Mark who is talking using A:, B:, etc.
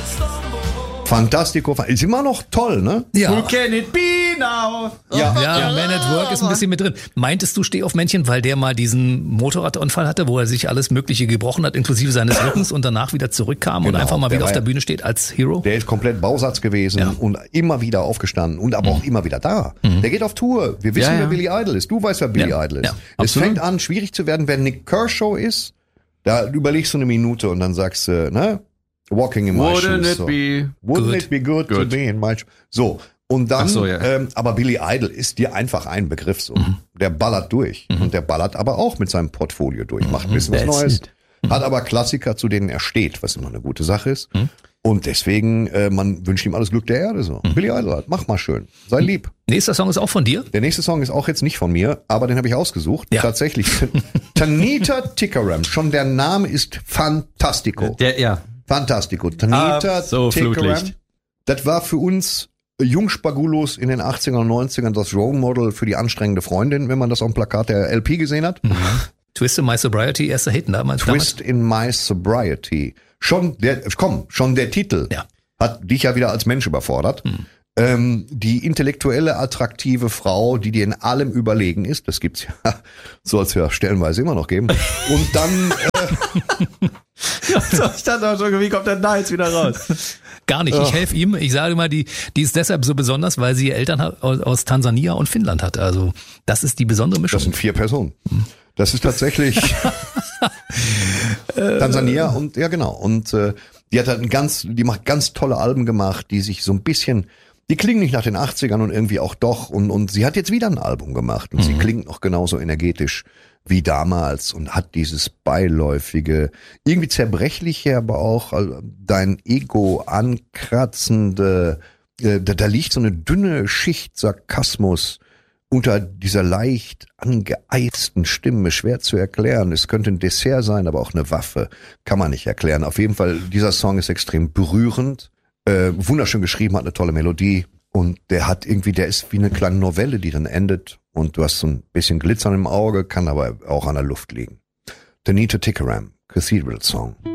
A: Fantastico. Ist immer noch toll, ne?
B: Ja.
C: Who can it be now?
B: Ja, Man at Work ist ein bisschen mit drin. Meintest du Stehaufmännchen, weil der mal diesen Motorradunfall hatte, wo er sich alles Mögliche gebrochen hat, inklusive seines Rückens und danach wieder zurückkam und einfach mal wieder auf der Bühne steht als Hero?
A: Der ist komplett Bausatz gewesen und immer wieder aufgestanden und aber auch immer wieder da. Der geht auf Tour. Wir wissen, wer Billy Idol ist. Du weißt, wer Billy Idol ist. Es fängt an, schwierig zu werden, wer Nick Kershaw ist. Da überlegst du eine Minute und dann sagst du, ne? Walking in my shoes. Wouldn't it be good to be in my shoes? So. Und dann, aber Billy Idol ist dir einfach ein Begriff so. Der ballert durch. Und der ballert aber auch mit seinem Portfolio durch. Macht ein bisschen was Neues. Hat aber Klassiker, zu denen er steht, was immer eine gute Sache ist. Und deswegen, man wünscht ihm alles Glück der Erde so. Billy Idol, mach mal schön. Sei lieb.
B: Nächster Song ist auch von dir?
A: Der nächste Song ist auch jetzt nicht von mir, aber den habe ich ausgesucht. Ja. Tatsächlich. Tanita Tikaram. Schon der Name ist Fantastico. Fantastico. Tanita Tikaram. Das war für uns Jungspagulos in den 80ern und 90ern das Role Model für die anstrengende Freundin, wenn man das auf dem Plakat der LP gesehen hat.
B: Twist in My Sobriety, erster Hit damals.
A: Twist in My Sobriety. Schon der Titel hat dich ja wieder als Mensch überfordert. Die intellektuelle, attraktive Frau, die dir in allem überlegen ist, das gibt's ja, soll es ja stellenweise immer noch geben. Und dann
C: ich dachte auch schon, wie kommt der da jetzt wieder raus?
B: Gar nicht, ich helfe ihm. Ich sage mal, die ist deshalb so besonders, weil sie Eltern aus Tansania und Finnland hat. Also das ist die besondere Mischung.
A: Das sind 4 Personen. Das ist tatsächlich Tansania und ja genau. Und die hat halt die macht ganz tolle Alben gemacht, die sich so ein bisschen, die klingen nicht nach den 80ern und irgendwie auch doch. Und sie hat jetzt wieder ein Album gemacht und sie klingt noch genauso energetisch wie damals und hat dieses beiläufige, irgendwie zerbrechliche, aber auch dein Ego ankratzende, da liegt so eine dünne Schicht Sarkasmus unter dieser leicht angeeizten Stimme, schwer zu erklären. Es könnte ein Dessert sein, aber auch eine Waffe, kann man nicht erklären. Auf jeden Fall, dieser Song ist extrem berührend, wunderschön geschrieben, hat eine tolle Melodie und der ist wie eine kleine Novelle, die dann endet und du hast so ein bisschen Glitzern im Auge, kann aber auch an der Luft liegen. Tanita Tikaram, Cathedral Song.